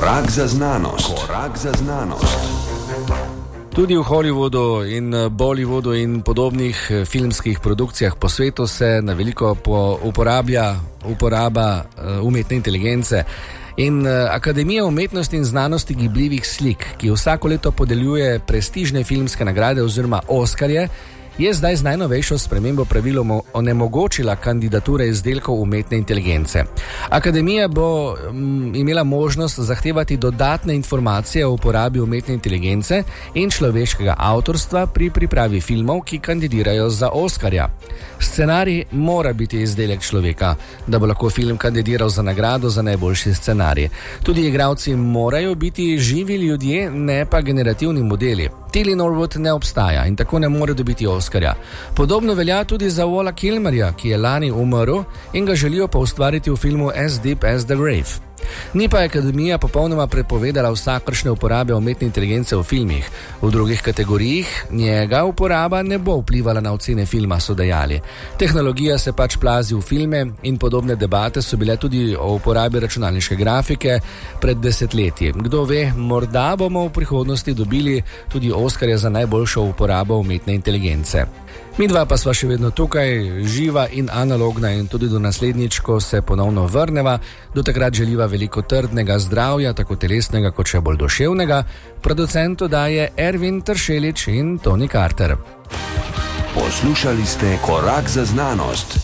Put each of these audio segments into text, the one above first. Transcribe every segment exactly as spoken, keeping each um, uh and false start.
Korak za znanost. Korak za znanost. Tudi v Hollywoodu in Bollywoodu in podobnih filmskih produkcijah po svetu se na veliko uporablja uporaba umetne inteligence. In Akademija umetnosti in znanosti gibljivih slik, ki vsako leto podeljuje prestižne filmske nagrade oziroma Oskarje, je zdaj z najnovejšo spremembo pravil onemogočila kandidature izdelkov umetne inteligence. Akademija bo m, imela možnost zahtevati dodatne informacije o uporabi umetne inteligence in človeškega avtorstva pri pripravi filmov, ki kandidirajo za Oskarja. Scenarij mora biti izdelek človeka, da bo lahko film kandidiral za nagrado za najboljši scenarij. Tudi igralci morajo biti živi ljudje, ne pa generativni modeli. Tilly Norwood ne obstaja in tako ne more dobiti Oskarja. Podobno velja tudi za Walla Kilmerja, ki je lani umrl in ga želijo pa ustvariti v filmu As Deep as the Grave. Ni pa Akademija popolnoma prepovedala vsakršne uporabe umetne inteligence v filmih. V drugih kategorijah njega uporaba ne bo vplivala na ocene filma, so dejali. Tehnologija se pač plazi v filme in podobne debate so bile tudi o uporabi računalniške grafike pred desetletji. Kdo ve, morda bomo v prihodnosti dobili tudi Oskarja za najboljšo uporabo umetne inteligence. Mi dva pa sva še vedno tukaj, živa in analogna, in tudi do naslednjič, ko se ponovno vrneva. Do takrat želiva veliko trdnega zdravja, tako telesnega kot še bolj duševnega. Producentu daje Ervin Tršelič in Tony Carter. Poslušali ste Korak za znanost.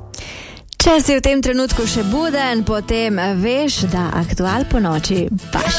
Če si v tem trenutku še buden, potem veš, da Aktual po noči paš.